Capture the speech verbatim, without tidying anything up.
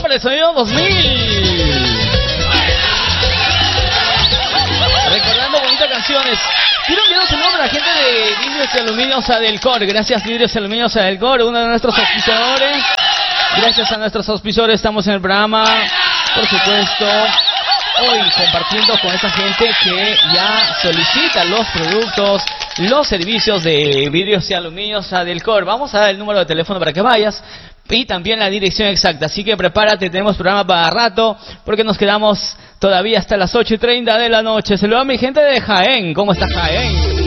para el sonido dos mil. Recordando bonitas canciones. Quiero enviar un saludo para la gente de Vidrios y Aluminios Adelcor. Gracias, Vidrios y Aluminios Adelcor, uno de nuestros auspiciadores. Gracias a nuestros auspiciadores estamos en el programa. Por supuesto, hoy compartiendo con esa gente que ya solicita los productos, los servicios de Vidrios y Aluminios Adelcor. Vamos a dar el número de teléfono para que vayas y también la dirección exacta. Así que prepárate, tenemos programa para rato porque nos quedamos todavía hasta las ocho y treinta de la noche. Saludos a mi gente de Jaén. ¿Cómo está Jaén?